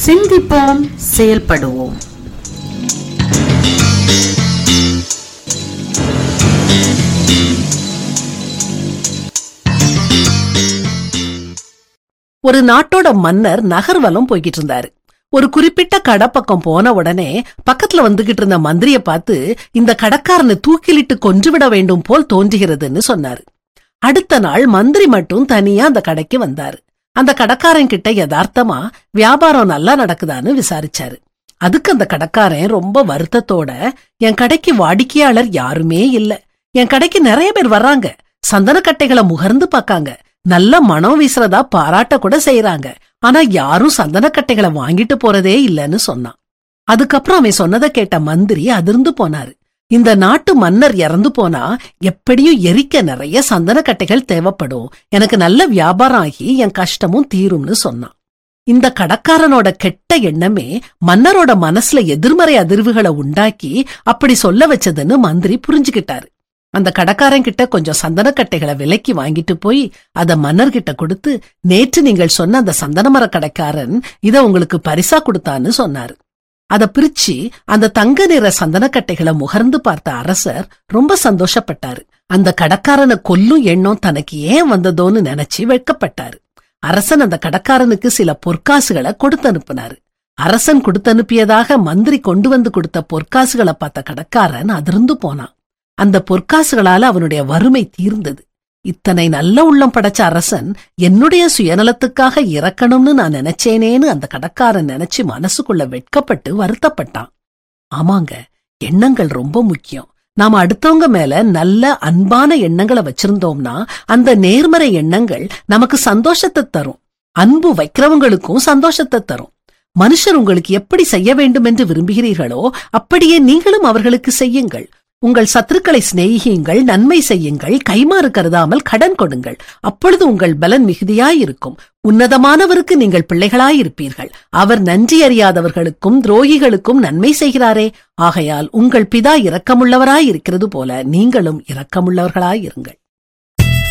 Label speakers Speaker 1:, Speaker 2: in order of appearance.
Speaker 1: சிந்திப்போம், செயல்படுவோம்.
Speaker 2: ஒரு நாட்டோட மன்னர் நகர்வலம் போய்கிட்டு இருந்தாரு. ஒரு குறிப்பிட்ட கடை பக்கம் போன உடனே பக்கத்துல வந்துகிட்டு இருந்த மந்திரிய பார்த்து, இந்த கடைக்காரனை தூக்கிலிட்டு கொன்றுவிட வேண்டும் போல் தோன்றுகிறதுன்னு சொன்னாரு. அடுத்த நாள் மந்திரி மட்டும் தனியா அந்த கடைக்கு வந்தாரு. அந்த கடைக்காரன் கிட்ட யதார்த்தமா வியாபாரம் நல்லா நடக்குதான்னு விசாரிச்சாரு. அதுக்கு அந்த கடைக்காரன் ரொம்ப வருத்தத்தோட, என் கடைக்கு வாடிக்கையாளர் யாருமே இல்ல, என் கடைக்கு நிறைய பேர் வர்றாங்க, சந்தனக்கட்டைகளை முகர்ந்து பாக்காங்க, நல்ல மனம் வீசுறதா பாராட்ட கூட செய்யறாங்க, ஆனா யாரும் சந்தனக்கட்டைகளை வாங்கிட்டு போறதே இல்லன்னு சொன்னான். அதுக்கப்புறம் அவன் சொன்னதை கேட்ட மந்திரி அதிர்ந்து போனாரு. இந்த நாட்டு மன்னர் இறந்து போனா எப்படியும் எரிக்க நிறைய சந்தனக்கட்டைகள் தேவைப்படும், எனக்கு நல்ல வியாபாரம் ஆகி என் கஷ்டமும் தீரும்னு சொன்னான். இந்த கடைக்காரனோட கெட்ட எண்ணமே மன்னரோட மனசுல எதிர்மறை அதிர்வுகளை உண்டாக்கி அப்படி சொல்ல வச்சதுன்னு மந்திரி புரிஞ்சுகிட்டாரு. அந்த கடைக்காரன் கிட்ட கொஞ்சம் சந்தனக்கட்டைகளை விலைக்கு வாங்கிட்டு போய் அத மன்னர்கிட்ட கொடுத்து, நேற்று நீங்கள் சொன்ன அந்த சந்தனமர கடைக்காரன் இத உங்களுக்கு பரிசா கொடுத்தான்னு சொன்னாரு. அத பிரிச்சு அந்த தங்க நிற சந்தனக்கட்டைகளை முகர்ந்து பார்த்த அரசர் ரொம்ப சந்தோஷப்பட்டாரு. அந்த கடைக்காரனை கொல்லும் எண்ணம் தனக்கு ஏன் வந்ததோன்னு நினைச்சு வெட்கப்பட்டாரு. அரசன் அந்த கடைக்காரனுக்கு சில பொற்காசுகளை கொடுத்து அனுப்பினாரு. அரசன் கொடுத்து அனுப்பியதாக மந்திரி கொண்டு வந்து கொடுத்த பொற்காசுகளை பார்த்த கடைக்காரன் அதிர்ந்து போனான். அந்த பொற்காசுகளால அவனுடைய வறுமை தீர்ந்தது. இத்தனை நல்ல உள்ளம் படைச்ச அரசன் என்னுடைய சுயநலத்துக்காக இறக்கணும்னு நான் நினைச்சேனேன்னு அந்த கடைக்காரன் நினைச்சு மனசுக்குள்ள வெட்கப்பட்டு வருத்தப்பட்டான். ஆமாங்க, எண்ணங்கள் ரொம்ப முக்கியம். நாம அடுத்தவங்க மேல நல்ல அன்பான எண்ணங்களை வச்சிருந்தோம்னா அந்த நேர்மறை எண்ணங்கள் நமக்கு சந்தோஷத்தை தரும். அன்பு வைக்கிறவங்களுக்கும் சந்தோஷத்தை தரும். மனுஷர் உங்களுக்கு எப்படி செய்ய வேண்டும் என்று விரும்புகிறீர்களோ அப்படியே நீங்களும் அவர்களுக்கு செய்யுங்கள். உங்கள் சத்துருக்களை சிநேகியுங்கள், நன்மை செய்யுங்கள், கைமாறு கருதாமல் கடன் கொடுங்கள், அப்பொழுது உங்கள் பலன் மிகுதியாயிருக்கும். உன்னதமானவருக்கு நீங்கள் பிள்ளைகளாயிருப்பீர்கள். அவர் நன்றி அறியாதவர்களுக்கும் துரோகிகளுக்கும் நன்மை செய்கிறாரே, ஆகையால் உங்கள் பிதா இரக்கமுள்ளவராயிருக்கிறது போல நீங்களும் இரக்கமுள்ளவர்களாயிருங்கள்.